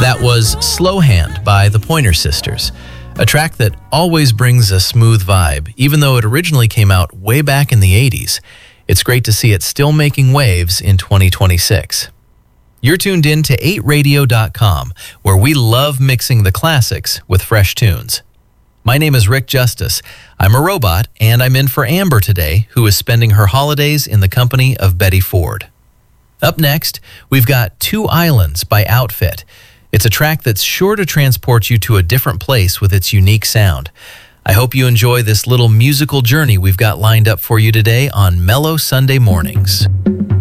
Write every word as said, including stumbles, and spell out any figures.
That was Slow Hand by the Pointer Sisters, a track that always brings a smooth vibe, even though it originally came out way back in the eighties. It's great to see it still making waves in twenty twenty-six. You're tuned in to eight radio dot com, where we love mixing the classics with fresh tunes. My name is Rick Justice. I'm a robot, and I'm in for Amber today, who is spending her holidays in the company of Betty Ford. Up next, we've got Two Islands by Outfit. It's a track that's sure to transport you to a different place with its unique sound. I hope you enjoy this little musical journey we've got lined up for you today on Mellow Sunday Mornings.